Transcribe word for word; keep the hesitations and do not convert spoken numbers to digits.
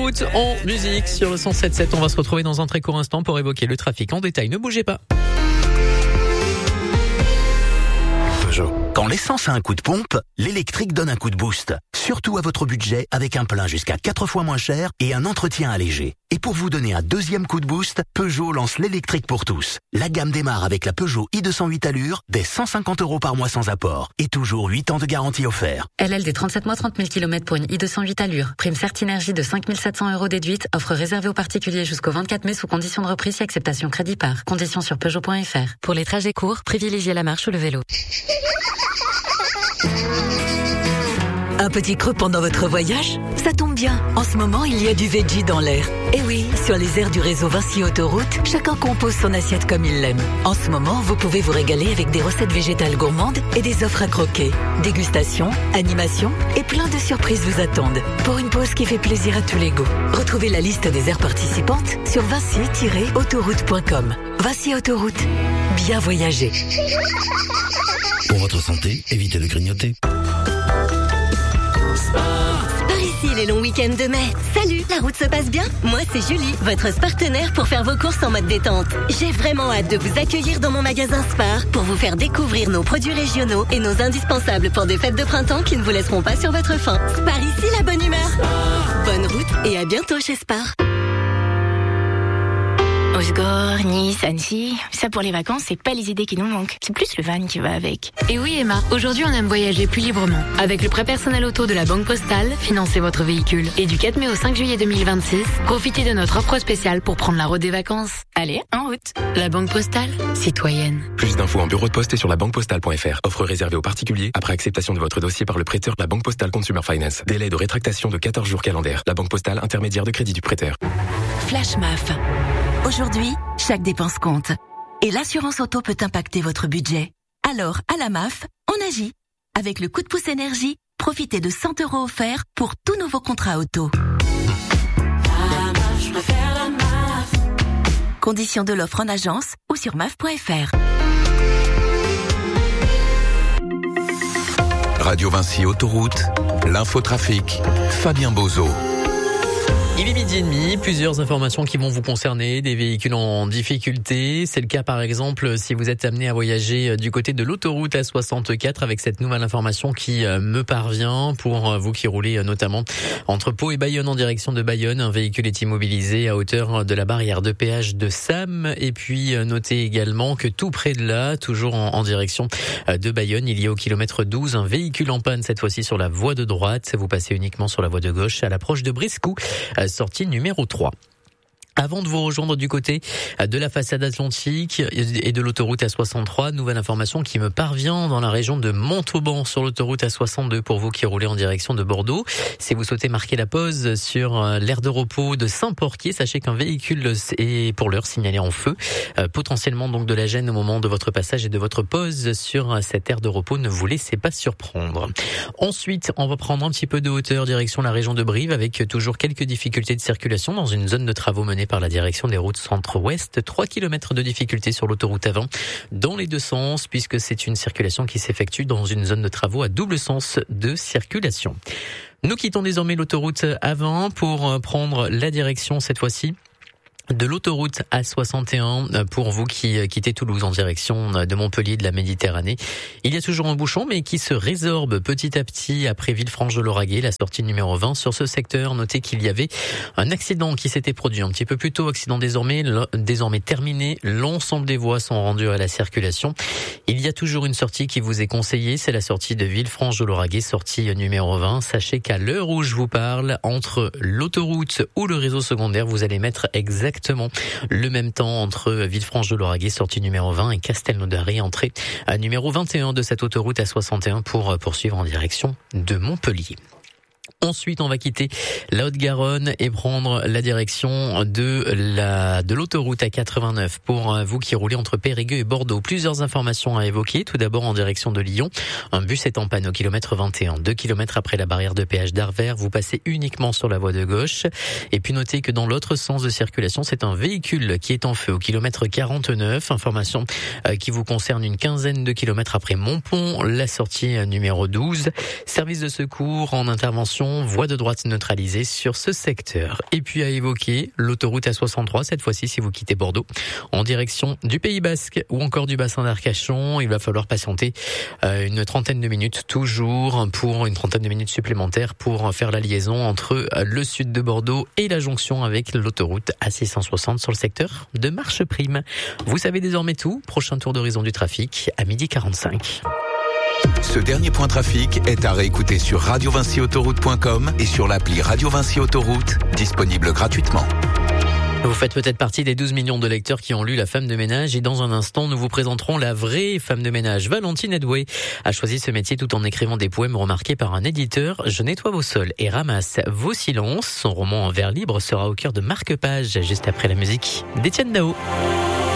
Autoroute en musique sur le cent sept sept. On va se retrouver dans un très court instant pour évoquer le trafic en détail. Ne bougez pas. Peugeot. Quand l'essence a un coup de pompe, l'électrique donne un coup de boost. Surtout à votre budget avec un plein jusqu'à quatre fois moins cher et un entretien allégé. Et pour vous donner un deuxième coup de boost, Peugeot lance l'électrique pour tous. La gamme démarre avec la Peugeot i deux cent huit allures, dès cent cinquante euros par mois sans apport. Et toujours huit ans de garantie offert. L L D trente-sept mois, trente mille kilomètres pour une i deux cent huit allures. Prime Certinergie de cinq mille sept cents euros déduite. Offre réservée aux particuliers jusqu'au vingt-quatre mai sous condition de reprise et acceptation crédit par. Conditions sur Peugeot point F R. Pour les trajets courts, privilégiez la marche ou le vélo. Un petit creux pendant votre voyage? Ça tombe bien. En ce moment, il y a du veggie dans l'air. Et oui, sur les aires du réseau Vinci Autoroute, chacun compose son assiette comme il l'aime. En ce moment, vous pouvez vous régaler avec des recettes végétales gourmandes et des offres à croquer. Dégustation, animation et plein de surprises vous attendent. Pour une pause qui fait plaisir à tous les goûts. Retrouvez la liste des aires participantes sur vinci tiret autoroute point com. Vinci Autoroute. Bien voyager. Pour votre santé, évitez de grignoter. Par ici les longs week-ends de mai. Salut, la route se passe bien? Moi c'est Julie, votre partenaire pour faire vos courses en mode détente. J'ai vraiment hâte de vous accueillir dans mon magasin Spar pour vous faire découvrir nos produits régionaux et nos indispensables pour des fêtes de printemps qui ne vous laisseront pas sur votre faim. Spar ici la bonne humeur. Bonne route et à bientôt chez Spar. Osgore, Nice, Annecy, ça pour les vacances, c'est pas les idées qui nous manquent. C'est plus le van qui va avec. Et oui Emma, aujourd'hui on aime voyager plus librement. Avec le prêt personnel auto de la Banque Postale, financez votre véhicule. Et du quatre mai au cinq juillet deux mille vingt-six, profitez de notre offre spéciale pour prendre la route des vacances. Allez, en route. La Banque Postale, citoyenne. Plus d'infos en bureau de poste et sur la banque postale point F R. Offre réservée aux particuliers après acceptation de votre dossier par le prêteur de la Banque Postale Consumer Finance. Délai de rétractation de quatorze jours calendaires. La Banque Postale, intermédiaire de crédit du prêteur. Flash M A F. Aujourd'hui, chaque dépense compte. Et l'assurance auto peut impacter votre budget. Alors, à la M A F, on agit. Avec le coup de pouce énergie, profitez de cent euros offerts pour tous nouveaux contrats auto. La M A F, je préfère la M A F. Conditions de l'offre en agence ou sur M A F point F R. Radio Vinci Autoroute, l'infotrafic, Fabien Bozo. Il est midi et demi, plusieurs informations qui vont vous concerner, des véhicules en difficulté. C'est le cas par exemple si vous êtes amené à voyager du côté de l'autoroute A soixante-quatre avec cette nouvelle information qui me parvient pour vous qui roulez notamment entre Pau et Bayonne en direction de Bayonne. Un véhicule est immobilisé à hauteur de la barrière de péage de Sam. Et puis notez également que tout près de là, toujours en, en direction de Bayonne, il y a au kilomètre douze un véhicule en panne, cette fois-ci sur la voie de droite. Vous passez uniquement sur la voie de gauche à l'approche de Briscou. Sortie numéro trois. Avant de vous rejoindre du côté de la façade atlantique et de l'autoroute A soixante-trois, nouvelle information qui me parvient dans la région de Montauban sur l'autoroute A soixante-deux pour vous qui roulez en direction de Bordeaux. Si vous souhaitez marquer la pause sur l'aire de repos de Saint-Porquier, sachez qu'un véhicule est pour l'heure signalé en feu. Euh, potentiellement donc de la gêne au moment de votre passage et de votre pause sur cette aire de repos. Ne vous laissez pas surprendre. Ensuite, on va prendre un petit peu de hauteur direction la région de Brive avec toujours quelques difficultés de circulation dans une zone de travaux menée par la direction des routes centre-ouest. trois kilomètres de difficulté sur l'autoroute A vingt dans les deux sens puisque c'est une circulation qui s'effectue dans une zone de travaux à double sens de circulation. Nous quittons désormais l'autoroute A vingt pour prendre la direction cette fois-ci de l'autoroute A soixante et un pour vous qui quittez Toulouse en direction de Montpellier, de la Méditerranée. Il y a toujours un bouchon mais qui se résorbe petit à petit après Villefranche-de-Lauragais, la sortie numéro vingt sur ce secteur. Notez qu'il y avait un accident qui s'était produit un petit peu plus tôt, accident désormais désormais terminé. L'ensemble des voies sont rendues à la circulation. Il y a toujours une sortie qui vous est conseillée, c'est la sortie de Villefranche-de-Lauragais, sortie numéro vingt. Sachez qu'à l'heure où je vous parle, entre l'autoroute ou le réseau secondaire, vous allez mettre exactement Exactement le même temps entre Villefranche-de-Lauragais, sortie numéro vingt, et Castelnaudary, entrée à numéro vingt et un de cette autoroute A soixante et un pour poursuivre en direction de Montpellier. Ensuite, on va quitter la Haute-Garonne et prendre la direction de la de l'autoroute A quatre-vingt-neuf pour vous qui roulez entre Périgueux et Bordeaux. Plusieurs informations à évoquer. Tout d'abord, en direction de Lyon, un bus est en panne au kilomètre vingt et un. Deux kilomètres après la barrière de péage d'Arvers, vous passez uniquement sur la voie de gauche. Et puis notez que dans l'autre sens de circulation, c'est un véhicule qui est en feu au kilomètre quarante-neuf. Information qui vous concerne une quinzaine de kilomètres après Montpont, la sortie numéro douze. Service de secours en intervention circulation, voie de droite neutralisée sur ce secteur. Et puis à évoquer l'autoroute A soixante-trois, cette fois-ci si vous quittez Bordeaux, en direction du Pays Basque ou encore du bassin d'Arcachon. Il va falloir patienter une trentaine de minutes, toujours pour une trentaine de minutes supplémentaires pour faire la liaison entre le sud de Bordeaux et la jonction avec l'autoroute A six cent soixante sur le secteur de Marcheprime. Vous savez désormais tout. Prochain tour d'horizon du trafic à midi quarante-cinq. Ce dernier point trafic est à réécouter sur radio vinci autoroute point com et sur l'appli Radio Vinci Autoroute, disponible gratuitement. Vous faites peut-être partie des douze millions de lecteurs qui ont lu La femme de ménage et dans un instant, nous vous présenterons la vraie femme de ménage. Valentine Edway a choisi ce métier tout en écrivant des poèmes remarqués par un éditeur. Je nettoie vos sols et ramasse vos silences. Son roman en vers libre sera au cœur de Marque-Page juste après la musique d'Étienne Dao.